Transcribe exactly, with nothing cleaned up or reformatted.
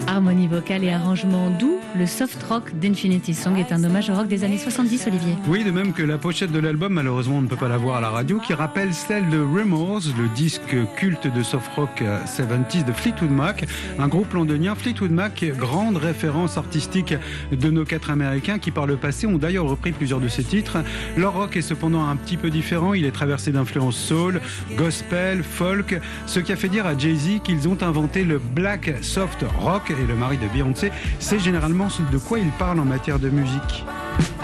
Harmonie vocale et arrangement doux, le soft rock d'Infinity Song est un hommage au rock des années soixante-dix, Olivier. Oui, de même que la pochette de l'album, malheureusement on ne peut pas la voir à la radio, qui rappelle celle de Remorse, le disque culte de soft rock soixante-dix de Fleetwood Mac, un groupe londonien. Fleetwood Mac, grande référence artistique de nos quatre Américains qui par le passé ont d'ailleurs repris plusieurs de ses titres. Leur rock est cependant un petit peu différent, il est traversé d'influences soul, gospel, folk, ce qui a fait dire à Jay-Z qu'ils ont inventé le black soft rock, et le mari de Beyoncé sait généralement de quoi il parle en matière de musique.